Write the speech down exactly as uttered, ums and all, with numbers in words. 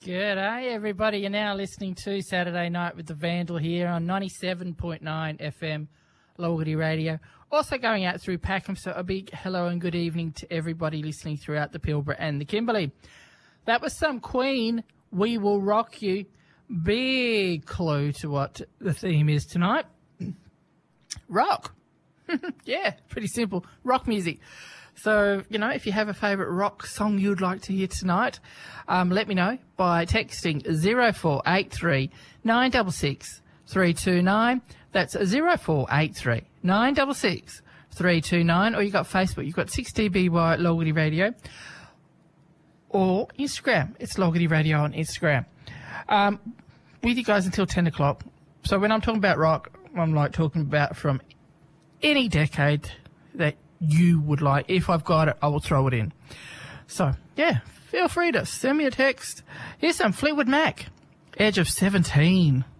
G'day, everybody. You're now listening to Saturday Night with the Vandal here on ninety-seven point nine F M, Logarty Radio. Also going out through Packham, so a big hello and good evening to everybody listening throughout the Pilbara and the Kimberley. That was some Queen, We Will Rock You. Big clue to what the theme is tonight. Rock. Yeah, pretty simple. Rock music. So, you know, if you have a favourite rock song you'd like to hear tonight, um, let me know by texting zero four eight three nine six six three two nine. That's zero four eight three nine six six three two nine. Or you've got Facebook, you've got six D B Y Logarty Radio. Or Instagram, it's Logarty Radio on Instagram. Um, with you guys until ten o'clock. So when I'm talking about rock, I'm like talking about from any decade that you would like. If I've got it, I will throw it in. So, yeah, feel free to send me a text. Here's some Fleetwood Mac, Edge of seventeen.